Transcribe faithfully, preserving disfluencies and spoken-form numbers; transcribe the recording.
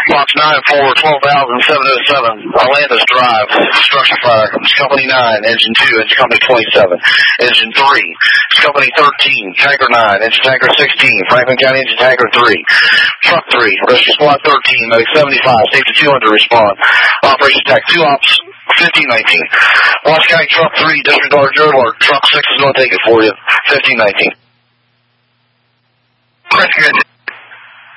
Box nine four, twelve thousand seven oh seven, Orlando's Drive, structure fire. It's Company nine, Engine two, it's Company twenty-seven. Engine three, it's Company thirteen, Tanker nine, Engine Tanker sixteen, Franklin County Engine Tanker three. Truck three, Rescue Squad thirteen, Medic seventy-five, Safety two hundred, respond. Operation Attack two Ops, fifteen nineteen. Watch County Truck three, disregard your alert. Truck six is going to take it for you, fifteen nineteen. Rescue